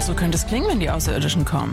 so könnte es klingen, wenn die Außerirdischen kommen.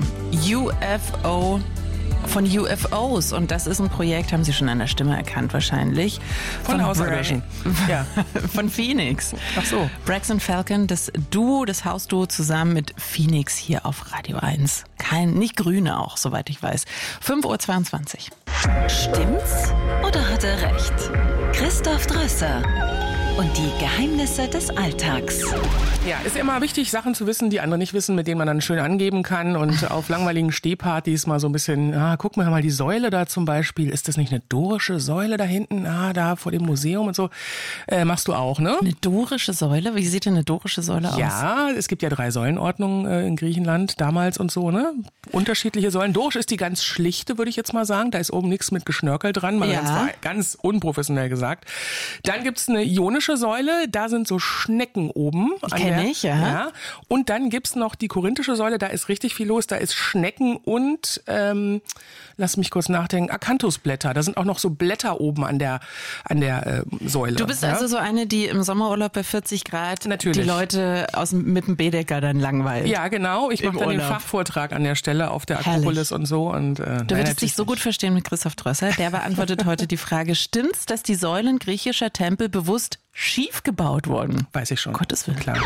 UFO von UFOs. Und das ist ein Projekt, haben Sie schon an der Stimme erkannt wahrscheinlich. Von Außerirdischen. Ja. Von Phoenix. Ach so. Braxton Falcon, das Hausduo zusammen mit Phoenix hier auf Radio 1. Nicht Grüne auch, soweit ich weiß. 5.22 Uhr. Stimmt's oder hat er recht? Christoph Drösser und die Geheimnisse des Alltags. Ja, ist immer wichtig, Sachen zu wissen, die andere nicht wissen, mit denen man dann schön angeben kann und auf langweiligen Stehpartys mal so ein bisschen, guck mir mal die Säule da zum Beispiel, ist das nicht eine dorische Säule da hinten, da vor dem Museum und so, machst du auch, ne? Eine dorische Säule? Wie sieht denn eine dorische Säule aus? Ja, es gibt ja 3 Säulenordnungen in Griechenland damals und so, ne? Unterschiedliche Säulen. Dorisch ist die ganz schlichte, würde ich jetzt mal sagen, da ist oben nichts mit Geschnörkel dran, mal ganz unprofessionell gesagt. Dann gibt's eine ionische Säule, da sind so Schnecken oben. Kenn ich, ja. Und dann gibt's noch die korinthische Säule, da ist richtig viel los, da ist Schnecken und, lass mich kurz nachdenken, Akanthusblätter. Da sind auch noch so Blätter oben an der Säule. Du bist also so eine, die im Sommerurlaub bei 40 Grad Natürlich. die Leute mit dem Bedecker dann langweilt. Ja, genau. Ich mache dann den Fachvortrag an der Stelle auf der Akropolis und so. Und, du würdest dich so gut verstehen mit Christoph Drösser. Der beantwortet heute die Frage, stimmt's, dass die Säulen griechischer Tempel bewusst schief gebaut wurden? Weiß ich schon. Gottes Willen. Klar.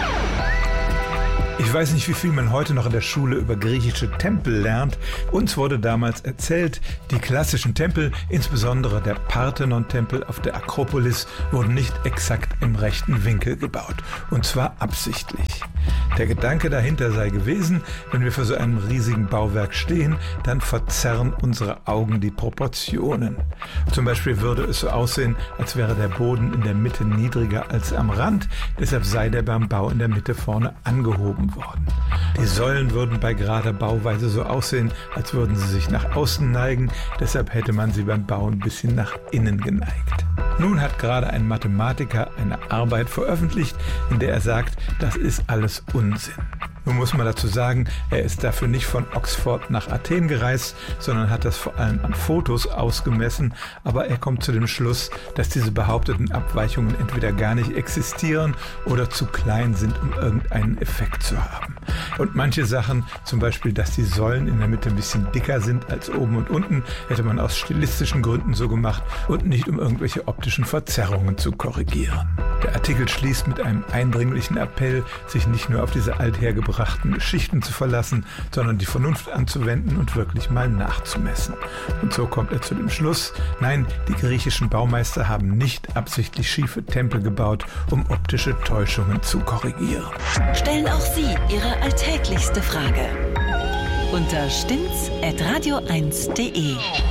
Ich weiß nicht, wie viel man heute noch in der Schule über griechische Tempel lernt. Uns wurde damals erzählt, die klassischen Tempel, insbesondere der Parthenon-Tempel auf der Akropolis, wurden nicht exakt im rechten Winkel gebaut. Und zwar absichtlich. Der Gedanke dahinter sei gewesen, wenn wir vor so einem riesigen Bauwerk stehen, dann verzerren unsere Augen die Proportionen. Zum Beispiel würde es so aussehen, als wäre der Boden in der Mitte niedriger als am Rand. Deshalb sei der beim Bau in der Mitte vorne angehoben worden. Die Säulen würden bei gerader Bauweise so aussehen, als würden sie sich nach außen neigen. Deshalb hätte man sie beim Bauen ein bisschen nach innen geneigt. Nun hat gerade ein Mathematiker eine Arbeit veröffentlicht, in der er sagt, das ist alles Unsinn. Nun muss man dazu sagen, er ist dafür nicht von Oxford nach Athen gereist, sondern hat das vor allem an Fotos ausgemessen. Aber er kommt zu dem Schluss, dass diese behaupteten Abweichungen entweder gar nicht existieren oder zu klein sind, um irgendeinen Effekt zu haben. Und manche Sachen, zum Beispiel, dass die Säulen in der Mitte ein bisschen dicker sind als oben und unten, hätte man aus stilistischen Gründen so gemacht und nicht um irgendwelche optischen Verzerrungen zu korrigieren. Der Artikel schließt mit einem eindringlichen Appell, sich nicht nur auf diese althergebrachten Geschichten zu verlassen, sondern die Vernunft anzuwenden und wirklich mal nachzumessen. Und so kommt er zu dem Schluss, nein, die griechischen Baumeister haben nicht absichtlich schiefe Tempel gebaut, um optische Täuschungen zu korrigieren. Stellen auch Sie Ihre alltäglichste Frage unter stimmt's@radio1.de.